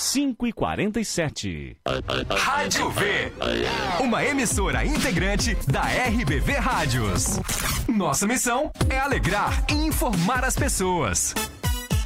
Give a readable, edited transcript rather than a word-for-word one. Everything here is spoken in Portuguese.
5h47. Rádio V, uma emissora integrante da RBV Rádios. Nossa missão é alegrar e informar as pessoas.